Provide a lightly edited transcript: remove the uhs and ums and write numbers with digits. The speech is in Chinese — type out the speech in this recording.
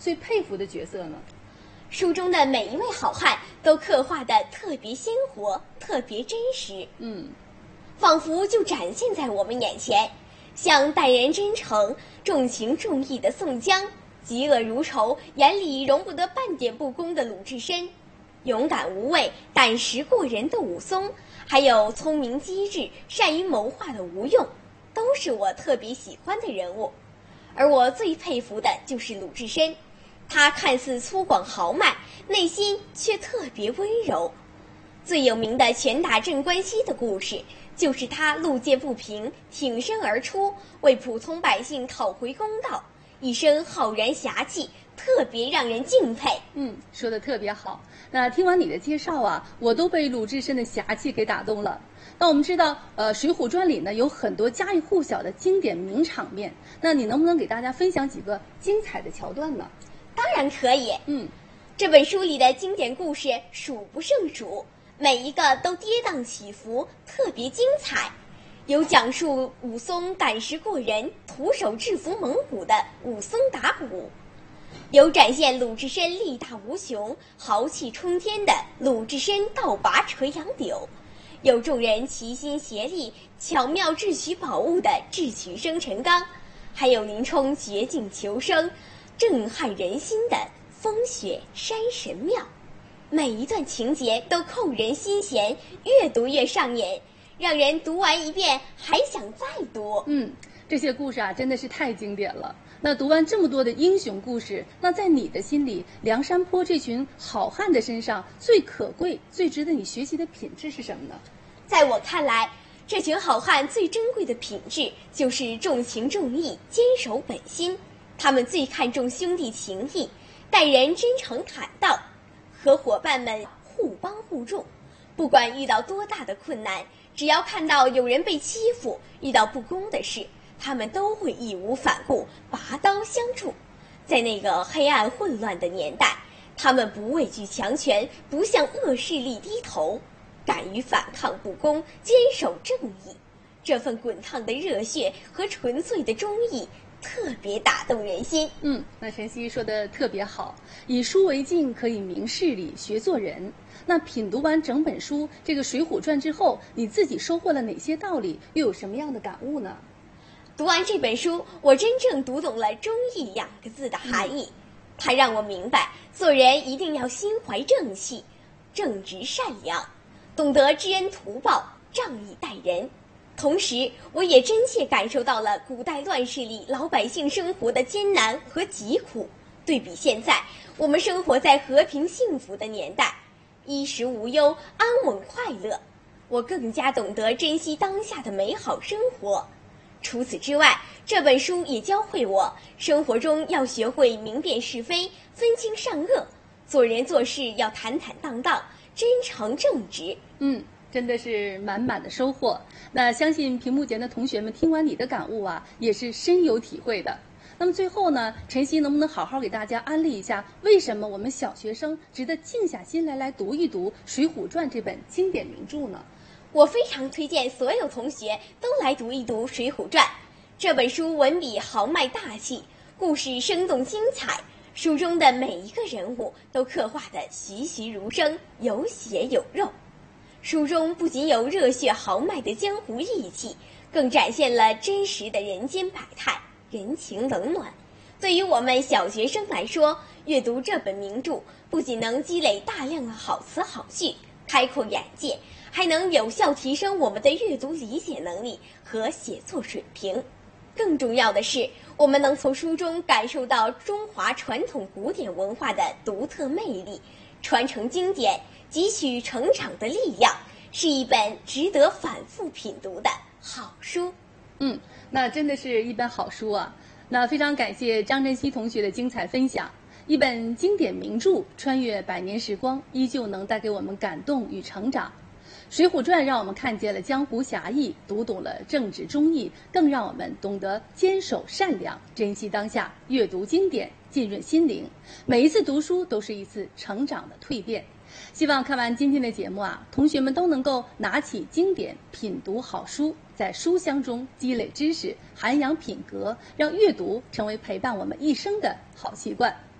最佩服的角色呢？ 书中的每一位好汉都刻画得特别鲜活，特别真实，仿佛就展现在我们眼前。像待人真诚、重情重义的宋江，嫉恶如仇、眼里容不得半点不公的鲁智深，勇敢无畏、胆识过人的武松，还有聪明机智、善于谋划的吴用，都是我特别喜欢的人物。而我最佩服的就是鲁智深，他看似粗犷豪迈，内心却特别温柔。最有名的拳打镇关西的故事，就是他路见不平，挺身而出，为普通百姓讨回公道，一生浩然侠气，特别让人敬佩。 说得特别好。那听完你的介绍啊，我都被鲁智深的侠气给打动了。那我们知道，《水浒传》里呢有很多家喻户晓的经典名场面，那你能不能给大家分享几个精彩的桥段呢？ 当然可以。这本书里的经典故事数不胜数，每一个都跌宕起伏，特别精彩。有讲述武松胆识过人，徒手制服猛虎的武松打虎，有展现鲁智深力大无穷、豪气冲天的鲁智深倒拔垂杨柳，有众人齐心协力巧妙智取宝物的智取生辰纲，还有林冲绝境求生、震撼人心的风雪山神庙。每一段情节都扣人心弦，越读越上瘾，让人读完一遍还想再读。 这些故事啊真的是太经典了。那读完这么多的英雄故事，那在你的心里，梁山泊这群好汉的身上最可贵、最值得你学习的品质是什么呢？ 在我看来，这群好汉最珍贵的品质就是重情重义、坚守本心。他们最看重兄弟情谊，待人真诚坦荡，和伙伴们互帮互助。不管遇到多大的困难，只要看到有人被欺负，遇到不公的事，他们都会义无反顾，拔刀相助。在那个黑暗混乱的年代，他们不畏惧强权，不向恶势力低头，敢于反抗不公，坚守正义。这份滚烫的热血和纯粹的忠义，特别打动人心。 那晨曦说的特别好，以书为镜，可以明事理，学做人。那品读完整本书这个《水浒传》之后，你自己收获了哪些道理，又有什么样的感悟呢？ 读完这本书，我真正读懂了忠义2个字的含义。它让我明白，做人一定要心怀正气，正直善良，懂得知恩图报，仗义待人。同时，我也真切感受到了古代乱世里老百姓生活的艰难和疾苦。对比现在，我们生活在和平幸福的年代，衣食无忧，安稳快乐，我更加懂得珍惜当下的美好生活。除此之外，这本书也教会我，生活中要学会明辨是非，分清善恶，做人做事要坦坦荡荡，真诚正直。 真的是满满的收获。那相信屏幕前的同学们听完你的感悟啊，也是深有体会的。那么最后呢，晨曦能不能好好给大家安利一下，为什么我们小学生值得静下心来读一读《水浒传》这本经典名著呢？ 我非常推荐所有同学都来读一读《水浒传》。这本书文笔豪迈大气，故事生动精彩，书中的每一个人物都刻画得栩栩如生，有血有肉。书中不仅有热血豪迈的江湖义气，更展现了真实的人间百态，人情冷暖。对于我们小学生来说，阅读这本名著不仅能积累大量的好词好句，开阔眼界，还能有效提升我们的阅读理解能力和写作水平。更重要的是，我们能从书中感受到中华传统古典文化的独特魅力，传承经典，汲取成长的力量，是一本值得反复品读的好书。 那真的是一本好书啊。那非常感谢张晨曦同学的精彩分享。一本经典名著，穿越百年时光，依旧能带给我们感动与成长。《水浒传》让我们看见了江湖侠义，读懂了正直忠义，更让我们懂得坚守善良，珍惜当下，阅读经典，浸润心灵。每一次读书都是一次成长的蜕变。希望看完今天的节目啊，同学们都能够拿起经典，品读好书，在书香中积累知识，涵养品格，让阅读成为陪伴我们一生的好习惯。